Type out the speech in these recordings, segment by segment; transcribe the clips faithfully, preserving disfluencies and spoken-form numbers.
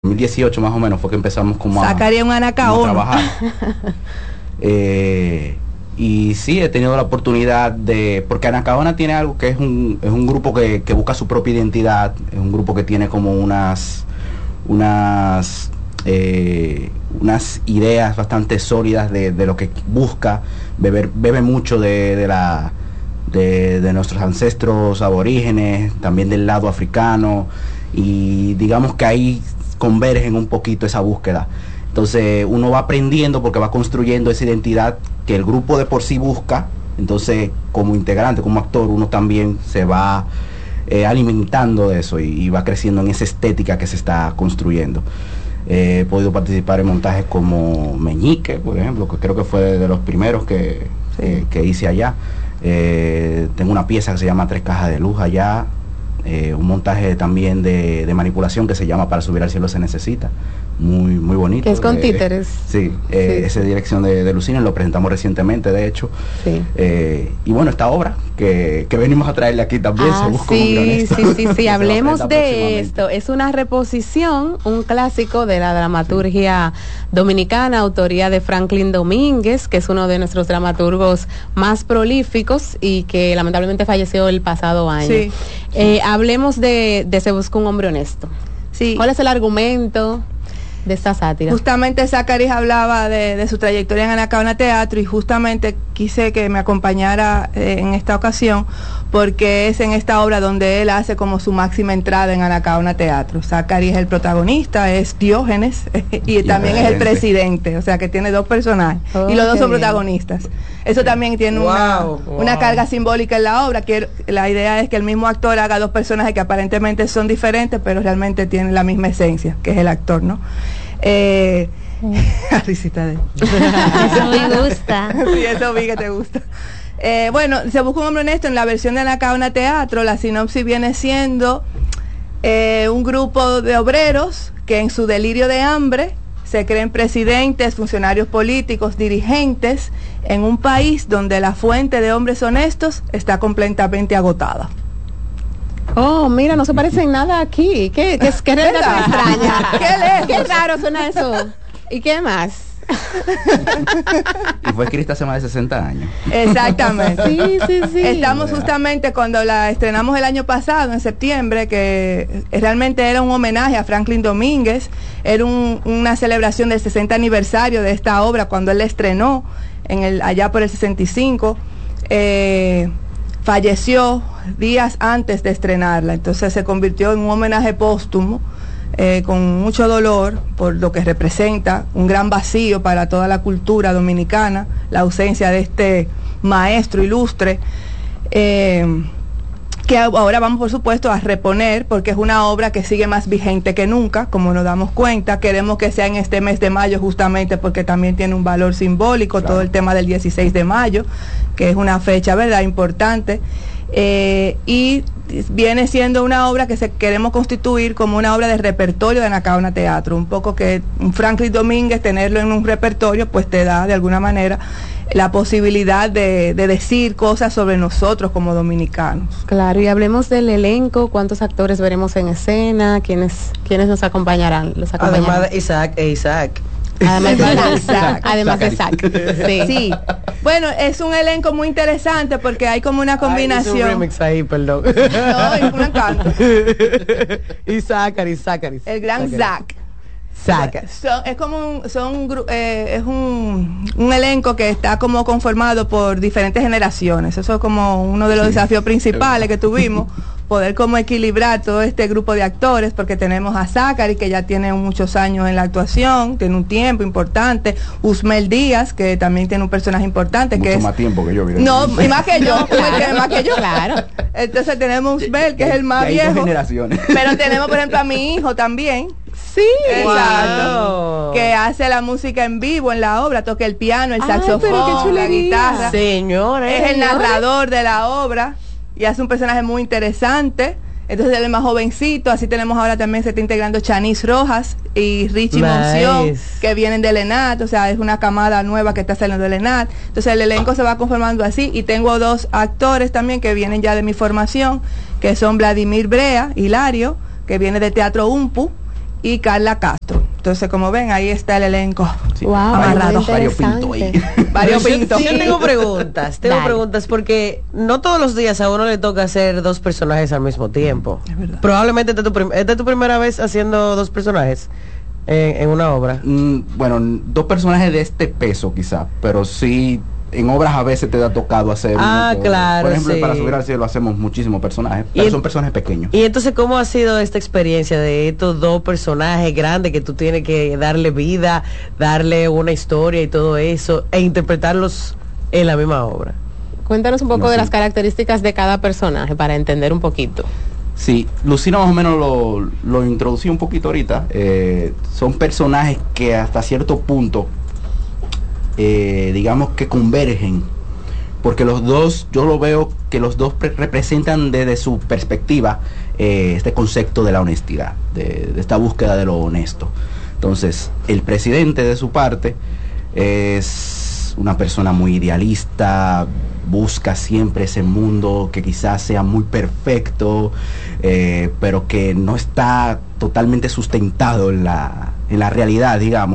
dos mil dieciocho más o menos fue que empezamos como a, Sacaría un anacaón. como a trabajar. eh, y sí, he tenido la oportunidad de, porque Anacaona tiene algo que es un, es un grupo que, que busca su propia identidad, es un grupo que tiene como unas, unas, eh, unas ideas bastante sólidas de, de lo que busca, beber, bebe mucho de, de la... De, de nuestros ancestros aborígenes, también del lado africano, y digamos que ahí convergen un poquito esa búsqueda. Entonces uno va aprendiendo porque va construyendo esa identidad que el grupo de por sí busca. Entonces como integrante, como actor, uno también se va eh, alimentando de eso y, y va creciendo en esa estética que se está construyendo. Eh, he podido participar en montajes como Meñique, por ejemplo, que creo que fue de, de los primeros que, sí. eh, que hice allá. Eh, tengo una pieza que se llama Tres Cajas de Luz allá, eh, un montaje también de, de manipulación que se llama Para Subir al Cielo se necesita, muy muy bonito. Que es con eh, títeres. Sí, eh, sí. Esa dirección de, de Lucina, lo presentamos recientemente, de hecho. Sí. Eh, y bueno, esta obra que, que venimos a traerle aquí también, ah, se busca sí, un honesto, sí, sí, sí, hablemos de esto. Es una reposición, un clásico de la dramaturgia sí. dominicana, autoría de Franklin Domínguez, que es uno de nuestros dramaturgos más prolíficos y que lamentablemente falleció el pasado año. Sí. Eh, hablemos de, de Se Busca un Hombre Honesto. Sí. ¿Cuál es el argumento de esta sátira? Justamente Zacarías hablaba de, de su trayectoria en Anacaona Teatro y justamente quise que me acompañara eh, en esta ocasión porque es en esta obra donde él hace como su máxima entrada en Anacaona Teatro. Zacarías es el protagonista, es Diógenes y, y también es el presidente, o sea que tiene dos personajes oh, y los dos son bien. protagonistas. Eso también tiene wow, una, wow. una carga simbólica en la obra, que la idea es que el mismo actor haga dos personajes que aparentemente son diferentes, pero realmente tienen la misma esencia, que es el actor, ¿no? Eh, risita de eso me gusta. Sí, eso vi que te gusta. Eh, bueno, Se Busca un Hombre Honesto en la versión de Anacaona Teatro. La sinopsis viene siendo eh, un grupo de obreros que en su delirio de hambre se creen presidentes, funcionarios políticos, dirigentes en un país donde la fuente de hombres honestos está completamente agotada. Oh, mira, no se parece en nada aquí. ¿Qué, qué, qué realidad extraña? ¿Qué, qué raro suena eso. ¿Y qué más? Y fue escrita hace más de sesenta años. Exactamente. Sí, sí, sí. Estamos justamente cuando la estrenamos el año pasado, en septiembre, que realmente era un homenaje a Franklin Domínguez, era un, una celebración del sesenta aniversario de esta obra cuando él la estrenó en el, allá por el sesenta y cinco. Eh, falleció días antes de estrenarla, entonces se convirtió en un homenaje póstumo. Eh, con mucho dolor por lo que representa un gran vacío para toda la cultura dominicana, la ausencia de este maestro ilustre, eh, que ahora vamos por supuesto a reponer porque es una obra que sigue más vigente que nunca, como nos damos cuenta. Queremos que sea en este mes de mayo justamente porque también tiene un valor simbólico, claro. Todo el tema del dieciséis de mayo, que es una fecha, ¿verdad?, importante. Eh, y viene siendo una obra que se queremos constituir como una obra de repertorio de Anacaona Teatro, un poco que un Franklin Domínguez, tenerlo en un repertorio, pues te da de alguna manera la posibilidad de, de decir cosas sobre nosotros como dominicanos. Claro, y hablemos del elenco, cuántos actores veremos en escena, quiénes, quiénes nos acompañarán, los acompañarán. Además de Isaac e Isaac. Además de Isaac. Además de Isaac. Sí. Sí. Bueno, es un elenco muy interesante porque hay como una combinación. Ay, un remix ahí, perdón. No, es un encanto. Isaac, Isaac, el gran Zac. Zac. Son, es como un, son, eh, es un, un elenco que está como conformado por diferentes generaciones. Eso es como uno de los sí. desafíos principales que tuvimos, poder como equilibrar todo este grupo de actores, porque tenemos a Zachary, que ya tiene muchos años en la actuación, tiene un tiempo importante, Usmel Díaz, que también tiene un personaje importante. Mucho que es, más tiempo que yo. No, y más que yo, claro, más que yo. Claro. Entonces tenemos Usmel, que es el más viejo. Generaciones. Pero tenemos, por ejemplo, a mi hijo también. Sí, exacto, wow. Que hace la música en vivo en la obra, toca el piano, el saxofón, la guitarra. Señores, es el narrador de la obra y hace un personaje muy interesante. Entonces él es más jovencito. Así tenemos ahora también, se está integrando Chanis Rojas y Richie nice. Monción, que vienen del ENAT. O sea, es una camada nueva que está saliendo del ENAT. Entonces el elenco se va conformando así. Y tengo dos actores también que vienen ya de mi formación, que son Vladimir Brea, Hilario, que viene de Teatro Umpu, y Carla Castro. Entonces, como ven, ahí está el elenco. Sí. Wow, amarrado. Varios pintos ahí. Varios Yo- pintos. Yo tengo preguntas, tengo Dale. preguntas porque no todos los días a uno le toca hacer dos personajes al mismo tiempo. Es verdad. Probablemente esta es tu, prim- esta es tu primera vez haciendo dos personajes en, en una obra. Mm, bueno, dos personajes de este peso quizá, pero sí en obras a veces te ha tocado hacer Ah, uno, claro, por ejemplo, sí. para Subir al Cielo hacemos muchísimos personajes, Y pero en- son personajes pequeños. Y entonces, ¿cómo ha sido esta experiencia de estos dos personajes grandes que tú tienes que darle vida, darle una historia y todo eso, e interpretarlos en la misma obra? Cuéntanos un poco No, de sí. las características de cada personaje para entender un poquito. Sí, Lucina más o menos lo, lo introducí un poquito ahorita. Eh, son personajes que hasta cierto punto, eh, digamos que convergen, porque los dos, yo lo veo que los dos pre- representan desde su perspectiva eh, este concepto de la honestidad, de, de esta búsqueda de lo honesto. Entonces, el presidente de su parte es una persona muy idealista, busca siempre ese mundo que quizás sea muy perfecto, eh, pero que no está totalmente sustentado en la, en la realidad, digamos.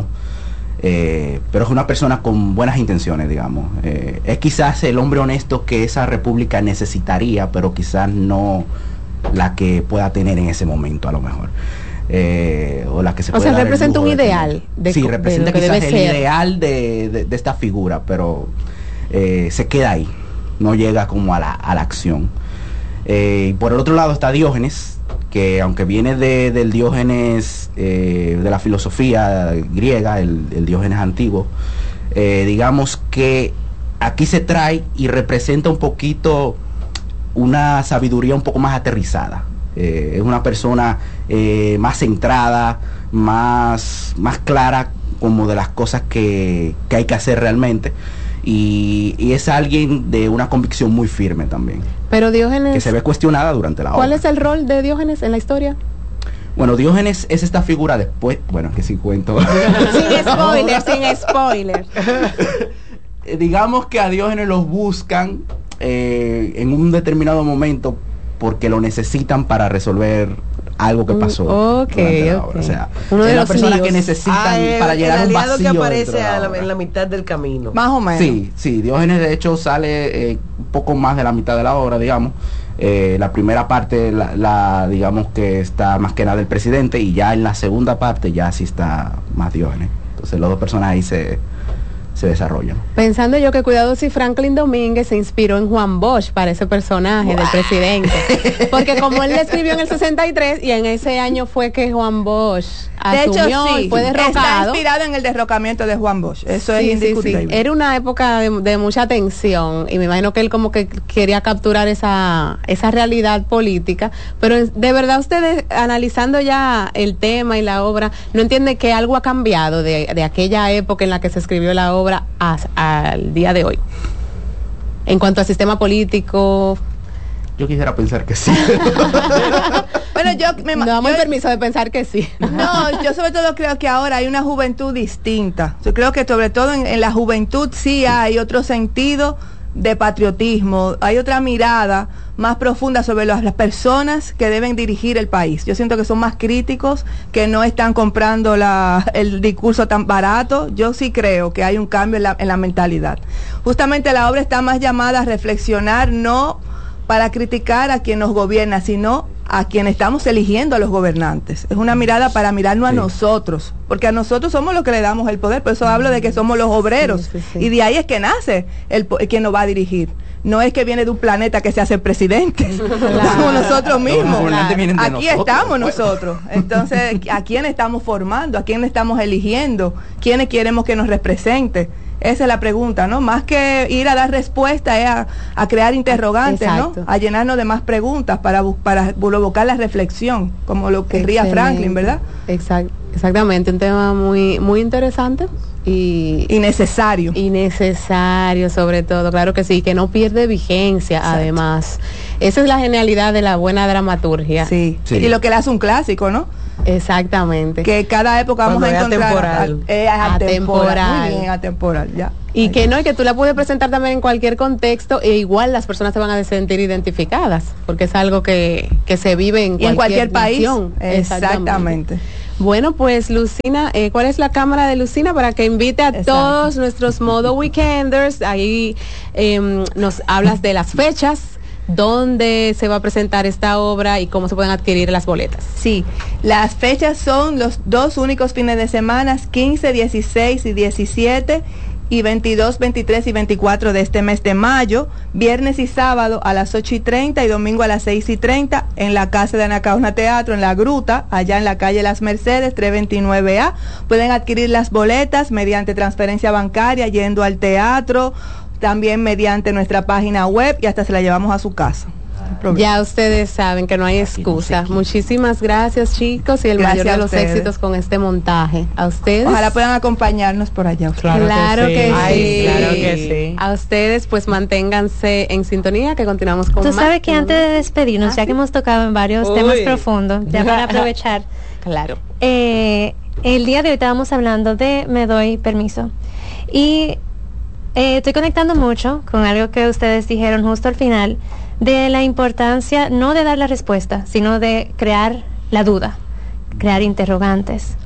Eh, pero es una persona con buenas intenciones, digamos. Eh, es quizás el hombre honesto que esa república necesitaría, pero quizás no la que pueda tener en ese momento, a lo mejor. Eh, o la que se O puede sea, dar el representa lujo un de ideal tener. de sí, co- de representa lo que quizás debe el ser. ideal de, de, de esta figura, pero eh, se queda ahí, no llega como a la, a la acción. Eh, y por el otro lado está Diógenes, que aunque viene de, del Diógenes eh, de la filosofía griega, el, el Diógenes antiguo, eh, digamos que aquí se trae y representa un poquito una sabiduría un poco más aterrizada. Eh, es una persona eh, más centrada, más, más clara como de las cosas que, que hay que hacer realmente. Y, y es alguien de una convicción muy firme también, Pero que Diógenes, se ve cuestionada durante la ¿cuál obra. es el rol de Diógenes en la historia? Bueno, Diógenes es esta figura después, bueno, que si cuento. Sin spoiler, sin spoiler. Eh, digamos que a Diógenes los buscan eh, en un determinado momento porque lo necesitan para resolver algo que Mm, pasó ok, durante la ok. obra. O sea, Uno de es la los persona líos. que necesitan Ah, el- para llenar el un aliado vacío que aparece dentro de la a la- obra. en la mitad del camino. Más o menos. Sí, sí, Diógenes de hecho sale eh, un poco más de la mitad de la obra, digamos. Eh, la primera parte, la, la, digamos que está más que nada el presidente, y ya en la segunda parte ya sí está más Diógenes. Entonces los dos personajes ahí se, se desarrollan. Pensando yo que cuidado si Franklin Domínguez se inspiró en Juan Bosch para ese personaje del presidente. Porque como él le escribió en el sesenta y tres y en ese año fue que Juan Bosch De hecho, asumió sí, y fue está derrocado. inspirado en el derrocamiento de Juan Bosch. Eso es Sí, sí, indiscutible. sí. Era una época de, de mucha tensión y me imagino que él como que quería capturar esa, esa realidad política, pero de verdad ustedes analizando ya el tema y la obra, ¿no entiende que algo ha cambiado de, de aquella época en la que se escribió la obra a- al día de hoy? En cuanto al sistema político, Yo quisiera pensar que sí. Bueno, yo me nos damos el yo- permiso de pensar que sí. No, yo sobre todo creo que ahora hay una juventud distinta. Yo creo que sobre todo en, en la juventud sí hay otro sentido de patriotismo, hay otra mirada más profunda sobre las, las personas que deben dirigir el país. Yo siento que son más críticos, que no están comprando la, el discurso tan barato. Yo sí creo que hay un cambio en la, en la mentalidad. Justamente la obra está más llamada a reflexionar, no para criticar a quien nos gobierna, sino a quien estamos eligiendo a los gobernantes. Es una mirada para mirarnos Sí. a nosotros, porque a nosotros somos los que le damos el poder, por eso hablo de que somos los obreros, Sí, sí, sí. y de ahí es que nace el, po- quien nos va a dirigir. No es que viene de un planeta que se hace presidente, somos nosotros mismos. Los gobernantes vienen de Aquí nosotros, estamos pues. nosotros. Entonces, ¿a quién estamos formando? ¿A quién estamos eligiendo? ¿Quiénes queremos que nos represente? Esa es la pregunta, ¿no? Más que ir a dar respuesta, es a, a crear interrogantes, Exacto. ¿no? A llenarnos de más preguntas para, bu- para provocar la reflexión, como lo querría Excelente. Franklin, ¿verdad? Exact- exactamente, un tema muy, muy interesante y, Y necesario. y necesario sobre todo, claro que sí, que no pierde vigencia. Exacto. Además. Esa es la genialidad de la buena dramaturgia. Sí. Sí. Y lo que le hace un clásico, ¿no? Exactamente. Que cada época vamos Cuando a es encontrar atemporal. a- eh, atemporal. Atemporal. Muy bien, atemporal, ya. Y Ahí que está. no, y que tú la puedes presentar también en cualquier contexto e igual las personas se van a sentir identificadas, porque es algo que, que se vive en Y en cualquier, cualquier país. nación. Exactamente. Bueno, pues Lucina, eh, ¿cuál es la cámara de Lucina para que invite a Exacto. todos nuestros modo weekenders? Ahí eh, nos hablas de las fechas, dónde se va a presentar esta obra y cómo se pueden adquirir las boletas. Sí, las fechas son los dos únicos fines de semana, quince, dieciséis y diecisiete, y veintidós, veintitrés y veinticuatro de este mes de mayo, viernes y sábado a las ocho y treinta y domingo a las seis y treinta en la casa de Anacaona Teatro, en La Gruta, allá en la calle Las Mercedes, trescientos veintinueve A. Pueden adquirir las boletas mediante transferencia bancaria, yendo al teatro, también mediante nuestra página web, y hasta se la llevamos a su casa. Ya ustedes saben que no hay excusa. Muchísimas gracias, chicos, y el gracias mayor de los éxitos con este montaje. A ustedes. Ojalá puedan acompañarnos por allá. Claro, claro que, sí. que sí. Ay, claro que sí. A ustedes, pues manténganse en sintonía, que continuamos con Tú más. Tú sabes que antes de despedirnos, ah, ya ¿sí? que hemos tocado en varios Uy. temas profundos, ya para aprovechar. Claro. Eh, el día de hoy estábamos hablando de me doy permiso. Y eh, estoy conectando mucho con algo que ustedes dijeron justo al final, de la importancia no de dar la respuesta, sino de crear la duda, crear interrogantes.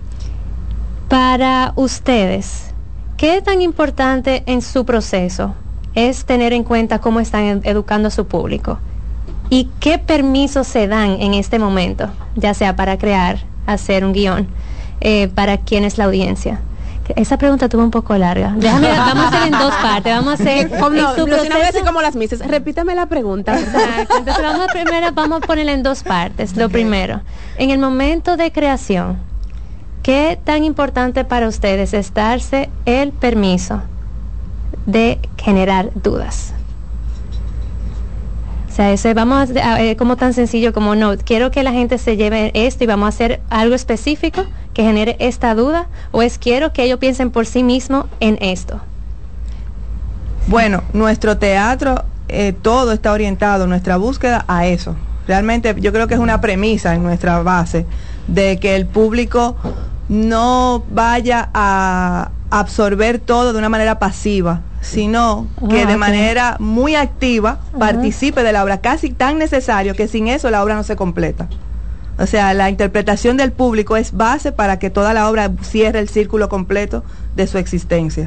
Para ustedes, ¿qué tan importante en su proceso es tener en cuenta cómo están educando a su público? ¿Y qué permisos se dan en este momento, ya sea para crear, hacer un guión, eh, para quién es la audiencia? Esa pregunta tuvo un poco larga. Déjame, vamos a hacer en dos partes. Vamos a hacer como, no, no, proceso, así como las mises. Repítame la pregunta. Exacto. Entonces vamos a primero, vamos a ponerla en dos partes. Lo primero, en el momento de creación, ¿qué tan importante para ustedes es darse el permiso de generar dudas? O sea, eso vamos a, a, como tan sencillo como no, quiero que la gente se lleve esto y vamos a hacer algo específico que genere esta duda, o es quiero que ellos piensen por sí mismos en esto. Bueno, nuestro teatro, eh, todo está orientado, nuestra búsqueda a eso. Realmente yo creo que es una premisa en nuestra base de que el público no vaya a absorber todo de una manera pasiva, sino que ah, de okay. manera muy activa uh-huh. participe de la obra, casi tan necesario que sin eso la obra no se completa. O sea, la interpretación del público es base para que toda la obra cierre el círculo completo de su existencia.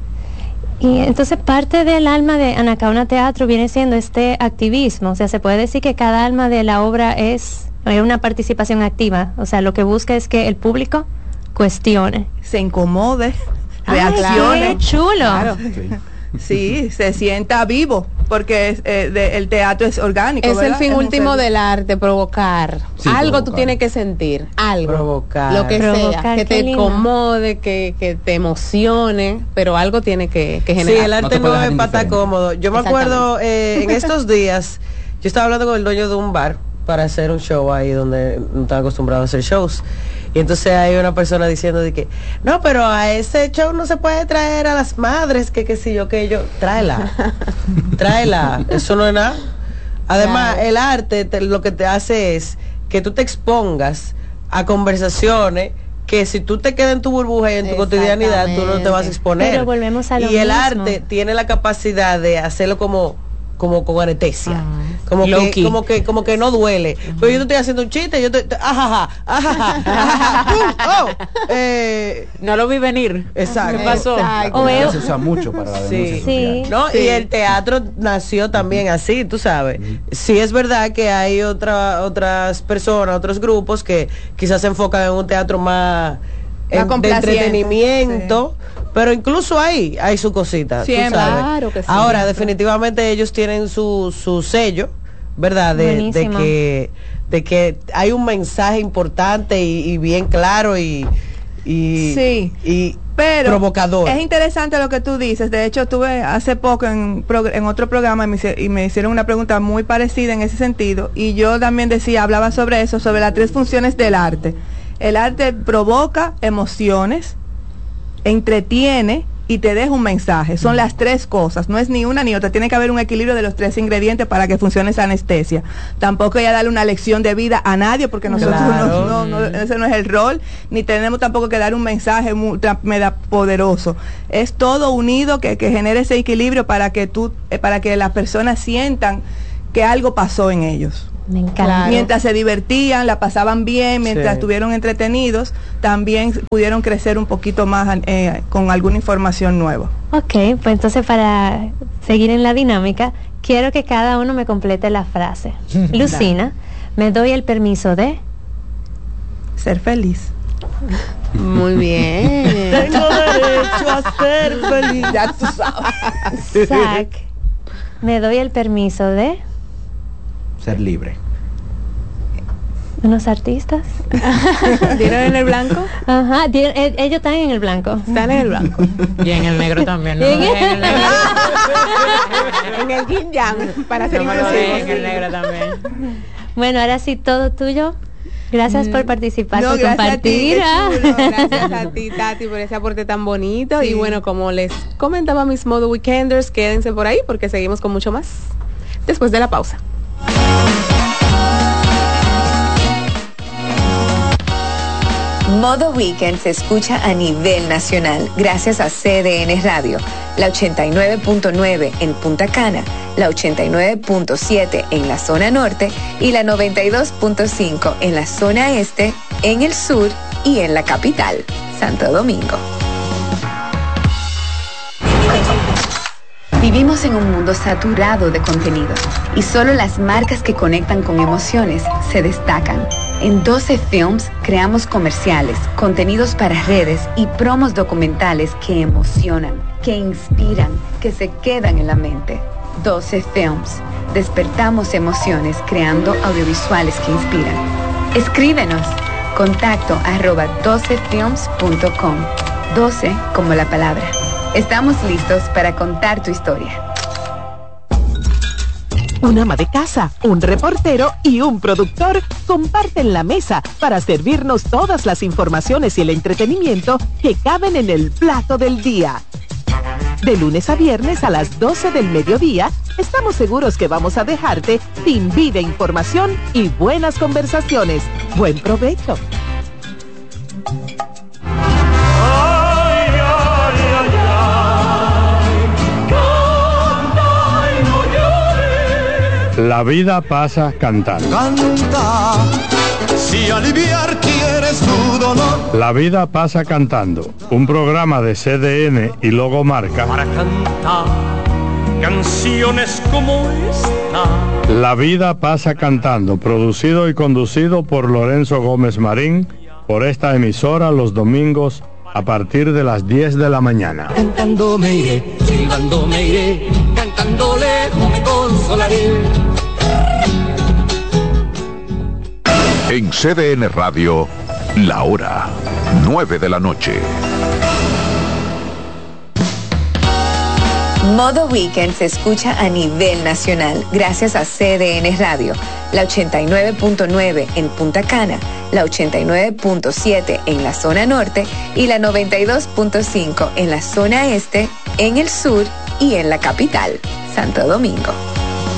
Y entonces parte del alma de Anacaona Teatro viene siendo este activismo, o sea, se puede decir que cada alma de la obra es una participación activa, o sea, lo que busca es que el público cuestione, se incomode, reaccione. ¡Qué chulo! Claro. Sí. Sí, se sienta vivo, porque es, eh, de, el teatro es orgánico. Es ¿verdad? el fin es último del arte, provocar. Sí, algo provocar. Tú tienes que sentir, algo. Provocar. Lo que provocar, sea, que te incomode, que, que te emocione, pero algo tiene que, que generar. Sí, el arte no, no es para estar cómodo. Yo me acuerdo eh, en estos días, yo estaba hablando con el dueño de un bar para hacer un show ahí donde no estaba acostumbrado a hacer shows. Y entonces hay una persona diciendo de que, no, pero a ese show no se puede traer a las madres, que qué sé yo, que yo, tráela, tráela, eso no es nada. Además, claro. el arte te, lo que te hace es que tú te expongas a conversaciones que si tú te quedas en tu burbuja y en tu cotidianidad, tú no te vas a exponer. Pero volvemos a lo Y el mismo. arte tiene la capacidad de hacerlo como como con anestesia, ah, como que como que como que no duele. Uh-huh. Pero yo te estoy haciendo un chiste, yo te ajaja, ajaja, ajaja, oh, eh, no lo vi venir. Exacto. ¿Qué pasó? Exacto. O se usa mucho para la denuncia sí. sí. No, sí. Y el teatro nació también uh-huh. así, tú sabes. Uh-huh. Sí es verdad que hay otra otras personas, otros grupos que quizás se enfocan en un teatro más en, de entretenimiento, sí. pero incluso ahí hay su cosita, sí, tú sabes. Claro que sí. Ahora, sí. definitivamente ellos tienen su, su sello, ¿verdad? De, de que de que hay un mensaje importante y, y bien claro y, y, sí. y pero provocador. Es interesante lo que tú dices. De hecho, estuve hace poco en, en otro programa y me, y me hicieron una pregunta muy parecida en ese sentido, y yo también decía, hablaba sobre eso, sobre las tres funciones del arte. El arte provoca emociones, entretiene y te deja un mensaje. Son mm. las tres cosas, no es ni una ni otra. Tiene que haber un equilibrio de los tres ingredientes para que funcione esa anestesia. Tampoco hay que darle una lección de vida a nadie, porque nosotros claro. no, no, no, ese no es el rol, ni tenemos tampoco que dar un mensaje muy mega poderoso. Es todo unido que, que genere ese equilibrio para que tú, eh, para que las personas sientan que algo pasó en ellos. Me encanta. Claro. Mientras se divertían, la pasaban bien, mientras sí. estuvieron entretenidos, también pudieron crecer un poquito más eh, con alguna información nueva. Ok, pues entonces para seguir en la dinámica, quiero que cada uno me complete la frase. Lucina, me doy el permiso de... ser feliz. Muy bien. Tengo derecho a ser feliz. Ya tú sabes. Zach, me doy el permiso de... ser libre. Unos artistas. ¿Dieron en el blanco? Ajá, di- eh, ellos están en el blanco. Están en el blanco. Y en el negro también, ¿no? ¿En En el negro, En el yin yang, para ser no me lo dejen, en inclusivos. el negro también. Bueno, ahora sí, todo tuyo. Gracias por participar, No, por gracias compartir. a ti, qué chulo. Gracias a ti, Tati, por ese aporte tan bonito. Sí. Y bueno, como les comentaba mis Modo Weekenders, quédense por ahí porque seguimos con mucho más después de la pausa. Modo Weekend se escucha a nivel nacional gracias a C D N Radio, la ochenta y nueve punto nueve en Punta Cana, la ochenta y nueve punto siete en la zona norte y la noventa y dos punto cinco en la zona este, en el sur y en la capital, Santo Domingo. Vivimos en un mundo saturado de contenido y solo las marcas que conectan con emociones se destacan. En doce Films creamos comerciales, contenidos para redes y promos documentales que emocionan, que inspiran, que se quedan en la mente. doce Films. Despertamos emociones creando audiovisuales que inspiran. Escríbenos. Contacto arroba doce films punto com. doce como la palabra. Estamos listos para contar tu historia. Una ama de casa, un reportero y un productor comparten la mesa para servirnos todas las informaciones y el entretenimiento que caben en el plato del día. De lunes a viernes a las doce del mediodía, estamos seguros que vamos a dejarte sin vida, información y buenas conversaciones. Buen provecho. La vida pasa cantando. Canta, si aliviar quieres tu dolor. La vida pasa cantando, un programa de C D N y Logomarca Para cantar canciones como esta. La vida pasa cantando, producido y conducido por Lorenzo Gómez Marín, por esta emisora los domingos a partir de las diez de la mañana. Cantando me iré, silbando me iré, cantando lejos me consolaré. En C D N Radio, la hora nueve de la noche. Modo Weekend se escucha a nivel nacional gracias a C D N Radio, la ochenta y nueve punto nueve en Punta Cana, la ochenta y nueve punto siete en la zona norte y la noventa y dos punto cinco en la zona este, en el sur y en la capital, Santo Domingo.